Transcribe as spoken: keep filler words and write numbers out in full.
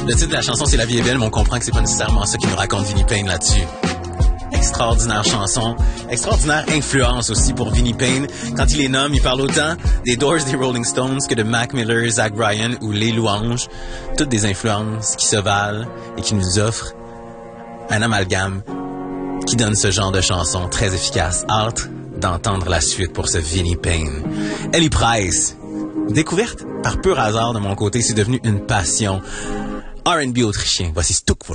Le titre de la chanson, c'est La vie est belle, mais on comprend que c'est pas nécessairement ça qui nous raconte Vinnie Payne là-dessus. Extraordinaire chanson, extraordinaire influence aussi pour Vinnie Payne. Quand il les nomme, il parle autant des Doors, des Rolling Stones que de Mac Miller, Zach Bryan ou Les Louanges. Toutes des influences qui se valent et qui nous offrent un amalgame qui donne ce genre de chanson très efficace. Hâte d'entendre la suite pour ce Vinnie Payne. Ellie Price, découverte par pur hasard de mon côté, c'est devenu une passion. R and B autrichien, voici Stuck pour